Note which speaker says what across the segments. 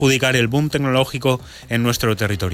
Speaker 1: perjudicar el boom tecnológico en nuestro territorio.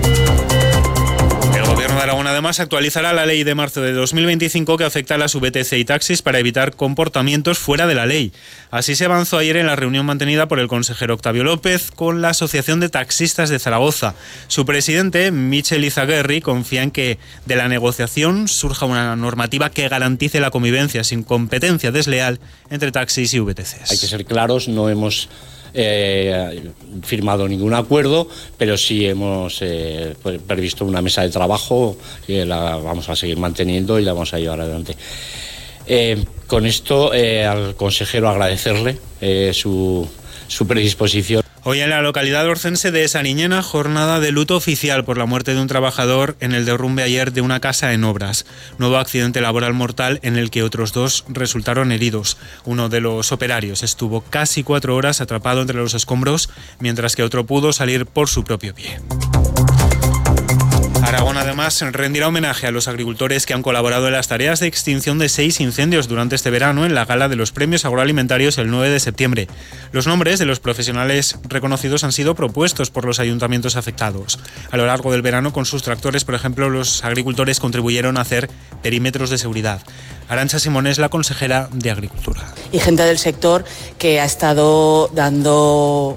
Speaker 1: El Gobierno de Aragón además actualizará la ley de marzo de 2025 que afecta a las VTC y taxis para evitar comportamientos fuera de la ley. Así se avanzó ayer en la reunión mantenida por el consejero Octavio López con la Asociación de Taxistas de Zaragoza. Su presidente, Michel Izaguirre, confía en que de la negociación surja una normativa que garantice la convivencia sin competencia desleal entre taxis y VTCs.
Speaker 2: Hay que ser claros, no hemos firmado ningún acuerdo, pero sí hemos previsto una mesa de trabajo que la vamos a seguir manteniendo y la vamos a llevar adelante. Con esto al consejero agradecerle su predisposición.
Speaker 1: Hoy en la localidad orcense de Sariñena, jornada de luto oficial por la muerte de un trabajador en el derrumbe ayer de una casa en obras. Nuevo accidente laboral mortal en el que otros 2 resultaron heridos. Uno de los operarios estuvo casi 4 horas atrapado entre los escombros, mientras que otro pudo salir por su propio pie. Aragón además rendirá homenaje a los agricultores que han colaborado en las tareas de extinción de 6 incendios durante este verano en la gala de los premios agroalimentarios el 9 de septiembre. Los nombres de los profesionales reconocidos han sido propuestos por los ayuntamientos afectados. A lo largo del verano, con sus tractores, por ejemplo, los agricultores contribuyeron a hacer perímetros de seguridad. Arantxa Simón es la consejera de Agricultura.
Speaker 3: Y gente del sector que ha estado dando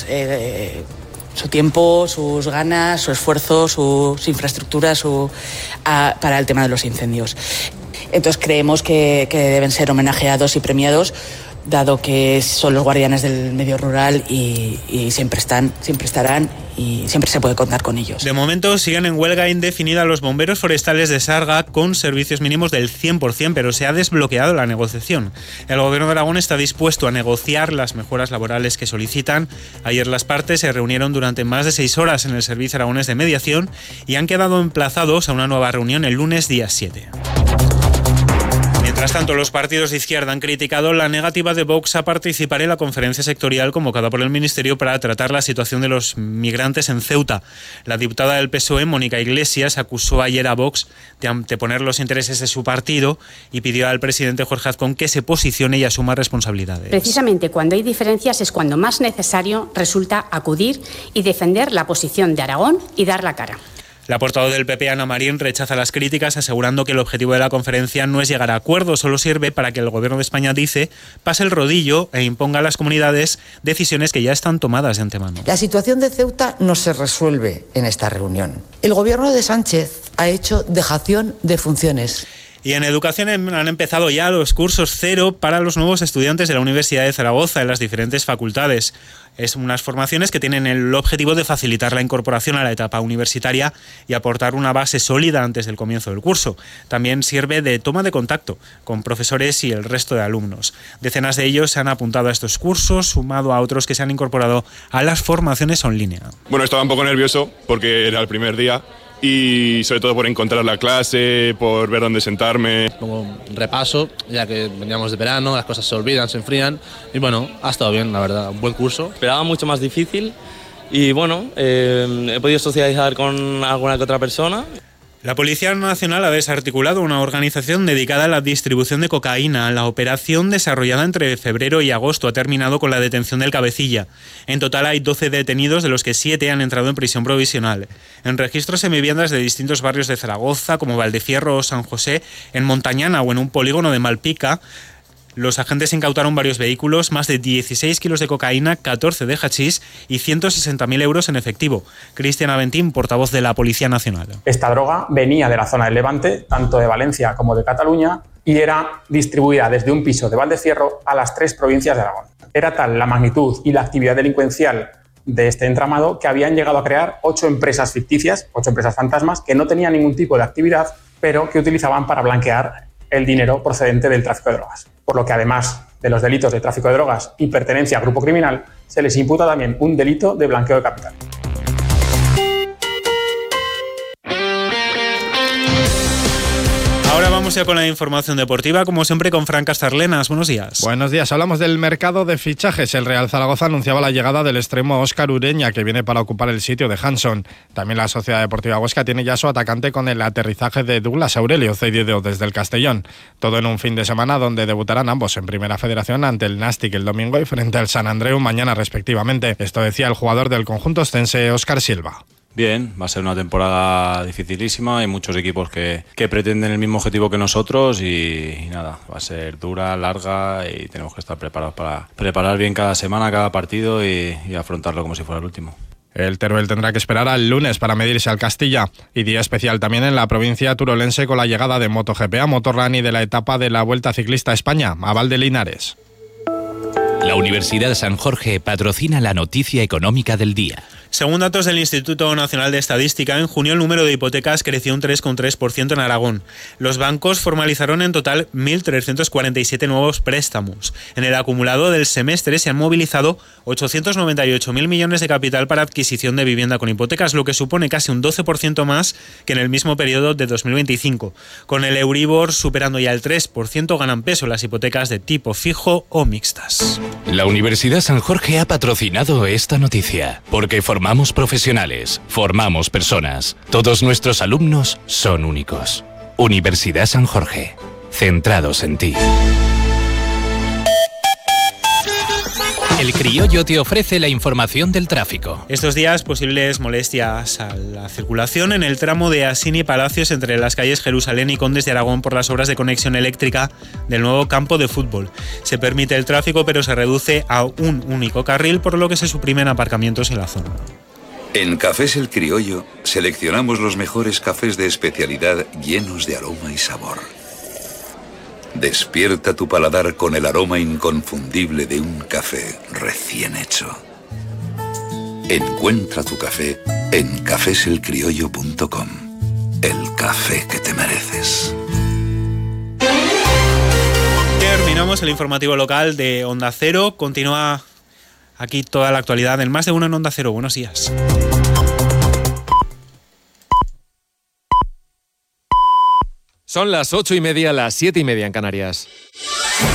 Speaker 3: su tiempo, sus ganas, su esfuerzo, sus infraestructuras para el tema de los incendios. Entonces creemos que deben ser homenajeados y premiados, dado que son los guardianes del medio rural y siempre estarán y siempre se puede contar con ellos.
Speaker 1: De momento siguen en huelga indefinida los bomberos forestales de Sarga con servicios mínimos del 100%, pero se ha desbloqueado la negociación. El Gobierno de Aragón está dispuesto a negociar las mejoras laborales que solicitan. Ayer las partes se reunieron durante más de 6 horas en el Servicio Aragonés de Mediación y han quedado emplazados a una nueva reunión el lunes día 7. Mientras tanto, los partidos de izquierda han criticado la negativa de Vox a participar en la conferencia sectorial convocada por el Ministerio para tratar la situación de los migrantes en Ceuta. La diputada del PSOE, Mónica Iglesias, acusó ayer a Vox de anteponer los intereses de su partido y pidió al presidente Jorge Azcón que se posicione y asuma responsabilidades.
Speaker 4: Precisamente cuando hay diferencias es cuando más necesario resulta acudir y defender la posición de Aragón y dar la cara.
Speaker 1: La portavoz del PP, Ana Marín, rechaza las críticas, asegurando que el objetivo de la conferencia no es llegar a acuerdos, solo sirve para que el Gobierno de España, dice, pase el rodillo e imponga a las comunidades decisiones que ya están tomadas de antemano.
Speaker 5: La situación de Ceuta no se resuelve en esta reunión. El Gobierno de Sánchez ha hecho dejación de funciones.
Speaker 1: Y en educación han empezado ya los cursos cero para los nuevos estudiantes de la Universidad de Zaragoza en las diferentes facultades. Es unas formaciones que tienen el objetivo de facilitar la incorporación a la etapa universitaria y aportar una base sólida antes del comienzo del curso. También sirve de toma de contacto con profesores y el resto de alumnos. Decenas de ellos se han apuntado a estos cursos, sumado a otros que se han incorporado a las formaciones en línea.
Speaker 6: Bueno, estaba un poco nervioso porque era el primer día. Y sobre todo por encontrar la clase, por ver dónde sentarme.
Speaker 7: Como un repaso, ya que veníamos de verano, las cosas se olvidan, se enfrían. Y bueno, ha estado bien, la verdad, un buen curso.
Speaker 8: Esperaba mucho más difícil y bueno, he podido socializar con alguna que otra persona.
Speaker 1: La Policía Nacional ha desarticulado una organización dedicada a la distribución de cocaína. La operación, desarrollada entre febrero y agosto, ha terminado con la detención del cabecilla. En total hay 12 detenidos, de los que 7 han entrado en prisión provisional. En registros en viviendas de distintos barrios de Zaragoza, como Valdefierro o San José, en Montañana o en un polígono de Malpica, los agentes incautaron varios vehículos, más de 16 kilos de cocaína, 14 de hachís y 160.000 euros en efectivo. Cristian Aventín, portavoz de la Policía Nacional.
Speaker 9: Esta droga venía de la zona del Levante, tanto de Valencia como de Cataluña, y era distribuida desde un piso de Valdefierro a las 3 provincias de Aragón. Era tal la magnitud y la actividad delincuencial de este entramado que habían llegado a crear 8 empresas ficticias, 8 empresas fantasmas, que no tenían ningún tipo de actividad, pero que utilizaban para blanquear el dinero procedente del tráfico de drogas. Por lo que además de los delitos de tráfico de drogas y pertenencia a grupo criminal, se les imputa también un delito de blanqueo de capital.
Speaker 1: Ahora vamos Vamos ya con la información deportiva, como siempre con Fran Castarlenas. Buenos días.
Speaker 10: Buenos días. Hablamos del mercado de fichajes. El Real Zaragoza anunciaba la llegada del extremo Óscar Ureña, que viene para ocupar el sitio de Hanson. También la Sociedad Deportiva Huesca tiene ya su atacante con el aterrizaje de Douglas Aurelio, cedido desde el Castellón. Todo en un fin de semana donde debutarán ambos en Primera Federación ante el Nàstic el domingo y frente al Sant Andreu mañana respectivamente. Esto decía el jugador del conjunto ostense Óscar Silva.
Speaker 11: Bien, va a ser una temporada dificilísima, hay muchos equipos que pretenden el mismo objetivo que nosotros y nada, va a ser dura, larga y tenemos que estar preparados para preparar bien cada semana, cada partido y afrontarlo como si fuera el último.
Speaker 10: El Teruel tendrá que esperar al lunes para medirse al Castilla y día especial también en la provincia turolense con la llegada de MotoGP a Motorrun y de la etapa de la Vuelta Ciclista a España a Valdelinares.
Speaker 12: La Universidad de San Jorge patrocina la noticia económica del día.
Speaker 1: Según datos del Instituto Nacional de Estadística, en junio el número de hipotecas creció un 3,3% en Aragón. Los bancos formalizaron en total 1.347 nuevos préstamos. En el acumulado del semestre se han movilizado 898.000 millones de capital para adquisición de vivienda con hipotecas, lo que supone casi un 12% más que en el mismo periodo de 2025. Con el Euribor superando ya el 3%, ganan peso las hipotecas de tipo fijo o mixtas.
Speaker 12: La Universidad San Jorge ha patrocinado esta noticia, porque formamos profesionales, formamos personas. Todos nuestros alumnos son únicos. Universidad San Jorge, centrados en ti. El Criollo te ofrece la información del tráfico.
Speaker 1: Estos días, posibles molestias a la circulación en el tramo de Asini Palacios entre las calles Jerusalén y Condes de Aragón por las obras de conexión eléctrica del nuevo campo de fútbol. Se permite el tráfico, pero se reduce a un único carril, por lo que se suprimen aparcamientos en la zona.
Speaker 13: En Cafés El Criollo seleccionamos los mejores cafés de especialidad llenos de aroma y sabor. Despierta tu paladar con el aroma inconfundible de un café recién hecho. Encuentra tu café en cafeselcriollo.com. El café que te mereces.
Speaker 1: Terminamos el informativo local de Onda Cero. Continúa aquí toda la actualidad en Más de Uno en Onda Cero. Buenos días.
Speaker 14: Son las 8:30, las 7:30 en Canarias.